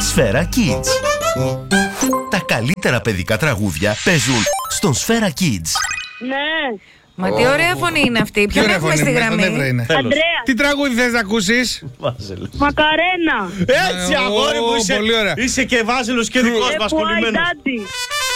Σφαίρα Kids. Τα καλύτερα παιδικά τραγούδια παίζουν στον Σφαίρα Kids. Ναι. Μα τι ωραία φωνή είναι αυτή. Ποιον έχουμε στη γραμμή? Αντρέα. Τι τραγούδι θες να ακούσεις? Μακαρένα. Έτσι, αγόρι μου, πολύ ωραία. είσαι και Βάζελος και δικός μας Why κολλημένος. Daddy.